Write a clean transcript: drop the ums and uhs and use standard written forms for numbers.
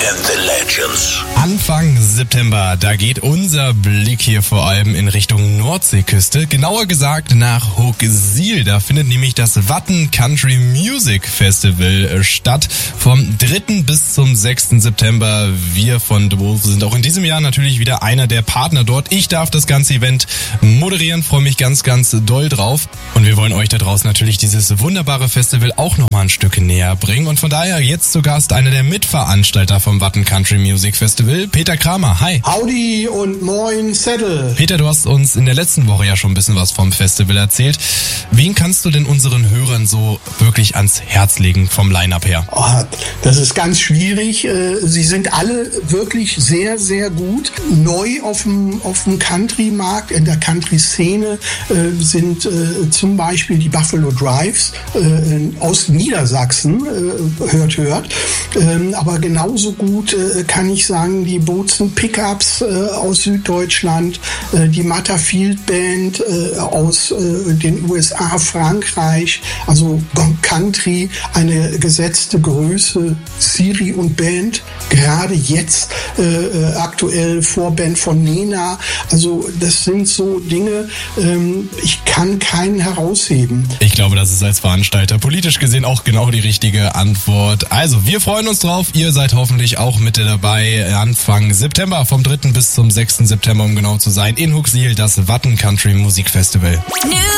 and the Legends. Anfang September, da geht unser Blick hier vor allem in Richtung Nordseeküste. Genauer gesagt nach Hoogsiel. Da findet nämlich das Watten Country Music Festival statt. Vom 3. bis zum 6. September. Wir von The Wolf sind auch in diesem Jahr natürlich wieder einer der Partner dort. Ich darf das ganze Event moderieren, freue mich ganz, ganz doll drauf. Und wir wollen euch da draußen natürlich dieses wunderbare Festival auch nochmal ein Stück näher bringen. Und von daher jetzt zu Gast einer der Mitveranstalter vom Watten Country Music Festival, Peter Kramer. Hi. Howdy und moin Zettel. Peter, du hast uns in der letzten Woche ja schon ein bisschen was vom Festival erzählt. Wen kannst du denn unseren Hörern so wirklich ans Herz legen vom Line-Up her? Oh, das ist ganz schwierig. Sie sind alle wirklich sehr, sehr gut. Neu auf dem Country-Markt, in der Country-Szene sind zum Beispiel die Buffalo Drives aus Niedersachsen, hört. Aber genauso gut kann ich sagen, die Bozen Pickups aus Süddeutschland, die Matterfield Band aus den USA, Frankreich, also Country, eine gesetzte Größe, Siri und Band, gerade jetzt aktuell Vorband von Nena. Also das sind so Dinge, ich kann keinen herausheben. Ich glaube, das ist als Veranstalter politisch gesehen auch genau die richtige Antwort. Also, wir freuen uns drauf. Ihr seid hoffentlich auch mit dabei. Anfang September, vom 3. bis zum 6. September, um genau zu sein, in Hoogsiel, das Watten Country Musik Festival.